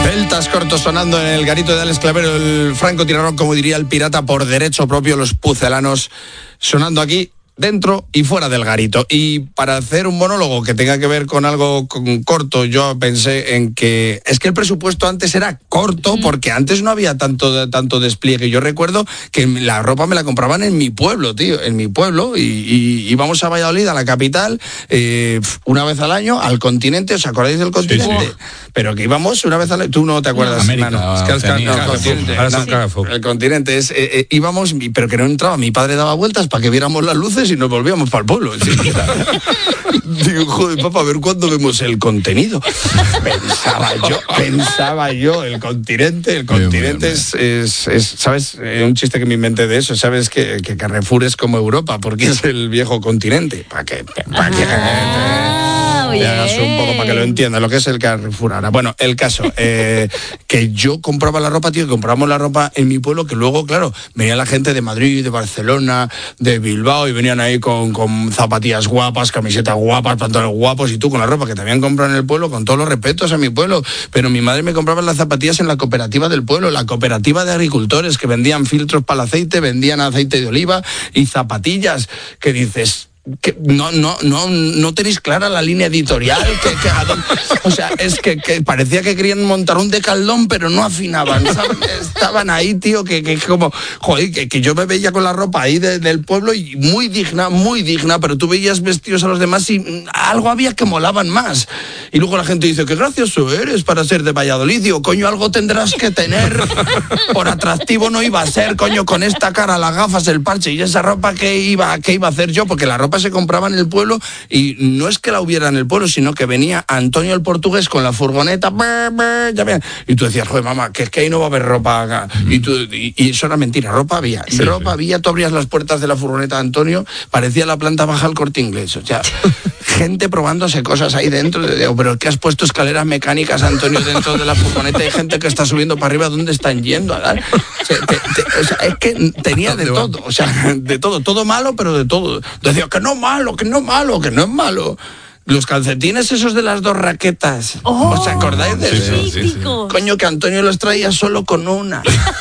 Celtas cortos sonando en el garito de Alex Clavero, el francotirador, como diría el pirata, por derecho propio, los pucelanos sonando aquí dentro y fuera del garito. Y para hacer un monólogo que tenga que ver con algo corto, yo pensé en que es que el presupuesto antes era corto porque antes no había tanto despliegue. Yo recuerdo que la ropa me la compraban en mi pueblo, tío, en mi pueblo, y íbamos a Valladolid, a la capital, una vez al año, al continente. ¿Os acordáis del continente? Sí. Pero que íbamos una vez al año. Tú no te acuerdas, América, mano. Es que el continente es, íbamos, pero que no entraba. Mi padre daba vueltas para que viéramos las luces y nos volvíamos para el pueblo. ¿Sí? Digo, joder, papá, a ver cuándo vemos el contenido. Pensaba yo, el continente es ¿sabes? Un chiste que me inventé de eso. ¿Sabes? Que Carrefour es como Europa, porque es el viejo continente. Para que hagas un poco para que lo entiendas lo que es el Carrefour ahora. Bueno, el caso, que yo compraba la ropa, tío, que comprábamos la ropa en mi pueblo, que luego, claro, venía la gente de Madrid, de Barcelona, de Bilbao, y venían ahí con zapatillas guapas, camisetas guapas, pantalones guapos, y tú con la ropa que te habían comprado en el pueblo, con todos los respetos a mi pueblo, pero mi madre me compraba las zapatillas en la cooperativa del pueblo, la cooperativa de agricultores, que vendían filtros para el aceite, vendían aceite de oliva y zapatillas, que dices... que no tenéis clara la línea editorial, o sea, es que parecía que querían montar un decaldón, pero no afinaban, ¿sabes? Estaban ahí, tío, que como, joder, que yo me veía con la ropa ahí del pueblo y muy digna, pero tú veías vestidos a los demás y algo había que molaban más. Y luego la gente dice, qué gracioso eres para ser de Valladolid. Digo, coño, algo tendrás que tener, por atractivo no iba a ser, coño, con esta cara, las gafas, el parche y esa ropa que iba a hacer yo, porque la ropa se compraba en el pueblo y no es que la hubiera en el pueblo, sino que venía Antonio el portugués con la furgoneta, y tú decías, joder, mamá, que es que ahí no va a haber ropa acá. Y eso era mentira, ropa había, tú abrías las puertas de la furgoneta de Antonio, parecía la planta baja al Corte Inglés, o sea, gente probándose cosas ahí dentro, pero ¿qué has puesto escaleras mecánicas, Antonio, dentro de la furgoneta? Hay gente que está subiendo para arriba, ¿dónde están yendo a dar? O sea, es que tenía de todo, o sea, de todo malo, pero de todo. Decía, que no es malo. Los calcetines esos de las dos raquetas. ¿Os acordáis de eso? Sí. Coño, que Antonio los traía solo con una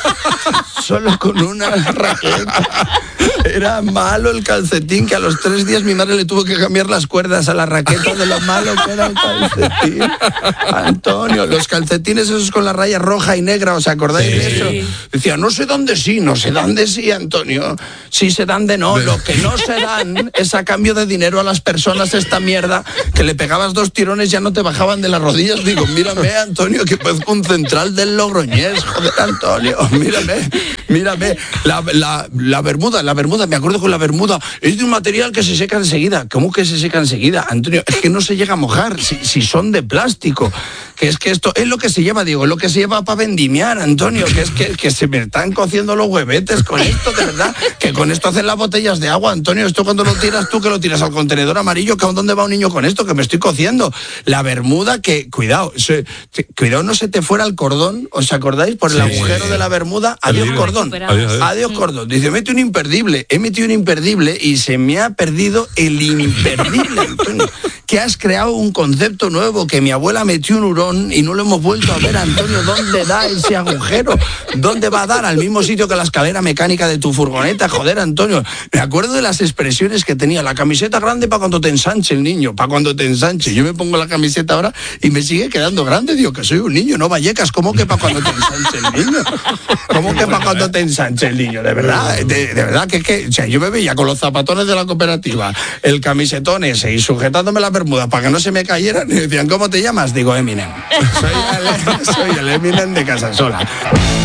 raqueta. Era malo el calcetín, que a los 3 días mi madre le tuvo que cambiar las cuerdas a la raqueta de lo malo que era el calcetín. Antonio, los calcetines esos con la raya roja y negra, ¿os acordáis de eso? Decía, no se dan de sí, Antonio. Sí se dan de no. Lo que no se dan es a cambio de dinero a las personas esta mierda, que le pegabas 2 tirones, ya no te bajaban de las rodillas. Digo, mírame, Antonio, que parezco un central del Logroñés. Joder, Antonio, mírame. La bermuda, me acuerdo con la bermuda, es de un material que se seca enseguida. ¿Cómo que se seca enseguida, Antonio? Es que no se llega a mojar, si son de plástico. Que es que esto es lo que se lleva, digo, lo que se lleva para vendimiar, Antonio, que es que se me están cociendo los huevetes con esto, de verdad, que con esto hacen las botellas de agua, Antonio. Esto cuando lo tiras tú, que lo tiras al contenedor amarillo, que ¿a dónde va un niño con esto? Que me estoy cociendo. La bermuda, que cuidado no se te fuera el cordón, ¿os acordáis? Por el agujero de la bermuda, adiós cordón. Dice, he metido un imperdible y se me ha perdido el imperdible, Antonio. Que has creado un concepto nuevo, que mi abuela metió un hurón y no lo hemos vuelto a ver, Antonio. ¿Dónde da ese agujero? ¿Dónde va a dar? Al mismo sitio que la escalera mecánica de tu furgoneta. Joder, Antonio, me acuerdo de las expresiones que tenía. La camiseta grande para cuando te ensanche el niño, para cuando te ensanche. Yo me pongo la camiseta ahora y me sigue quedando grande. Digo, que soy un niño, no Vallecas. ¿Cómo que para cuando te ensanche el niño? ¿Cómo que para cuando te ensanche el niño? De verdad, de verdad que o sea, yo me veía con los zapatones de la cooperativa, el camisetón ese y sujetándome la bermuda para que no se me cayeran, y decían, ¿cómo te llamas? Digo, Eminem. Soy el Eminem de Casasola.